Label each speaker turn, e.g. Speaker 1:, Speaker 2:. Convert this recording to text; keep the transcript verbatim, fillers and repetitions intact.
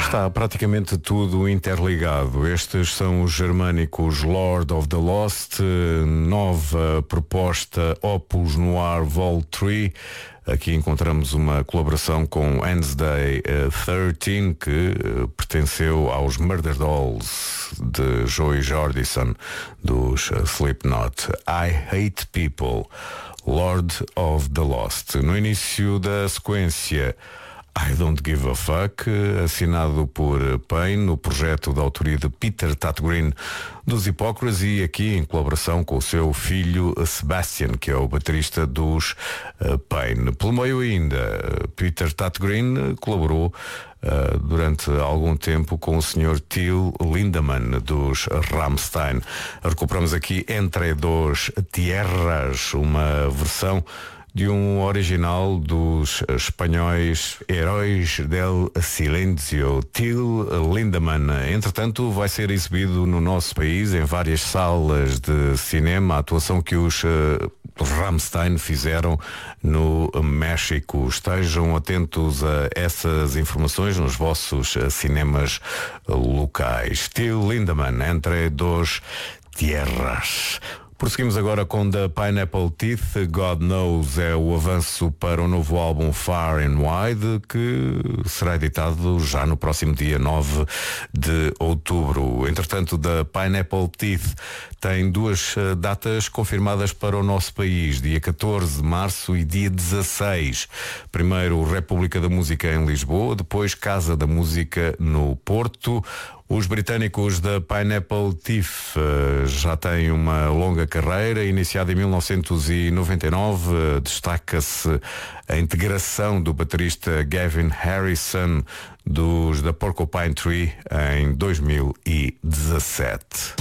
Speaker 1: Está praticamente tudo interligado. Estes são os germânicos Lord of the Lost, nova proposta Opus Noir Vol três. Aqui encontramos uma colaboração com Wednesday treze, que uh, pertenceu aos Murder Dolls de Joey Jordison, dos uh, Slipknot. I Hate People, Lord of the Lost. No início da sequência, I Don't Give a Fuck, assinado por Pain, no projeto da autoria de Peter Tägtgren dos Hipócritas, e aqui em colaboração com o seu filho Sebastian, que é o baterista dos uh, Pain. Pelo meio ainda, Peter Tägtgren colaborou uh, durante algum tempo com o senhor Till Lindemann dos Rammstein. Recuperamos aqui Entre Dos Tierras, uma versão de um original dos espanhóis Heróis del Silencio, Till Lindemann. Entretanto, vai ser exibido no nosso país em várias salas de cinema a atuação que os uh, Rammstein fizeram no México. Estejam atentos a essas informações nos vossos uh, cinemas locais. Till Lindemann, Entre Dos Tierras. Prosseguimos agora com The Pineapple Teeth. God Knows é o avanço para o novo álbum Far and Wide, que será editado já no próximo dia nove de outubro. Entretanto, The Pineapple Teeth tem duas datas confirmadas para o nosso país, dia catorze de março e dia dezasseis. Primeiro, República da Música em Lisboa, depois Casa da Música no Porto. Os britânicos da Pineapple Teeth uh, já têm uma longa carreira, iniciada em mil novecentos e noventa e nove. Uh, destaca-se a integração do baterista Gavin Harrison dos da Porcupine Tree em dois mil e dezassete.